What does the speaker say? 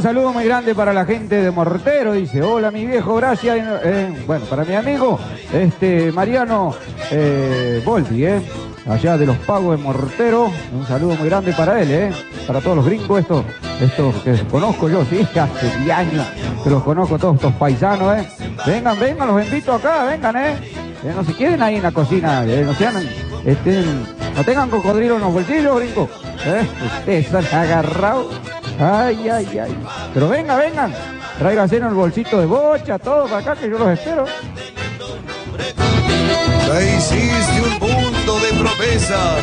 saludo muy grande para la gente de Mortero, dice, hola mi viejo, gracias. Bueno, para mi amigo, Mariano Volpi, allá de los Pagos de Mortero, un saludo muy grande para él, para todos los gringos, estos que conozco yo, sí, hace años que los conozco, todos estos paisanos, vengan, los invito acá, vengan, no se queden ahí en la cocina, no sean, no tengan cocodrilo en los bolsillos, gringos, ustedes están agarrados, ay, pero vengan, tráiganse en el bolsito de bocha, todo para acá que yo los espero. Ya hiciste un punto de promesa.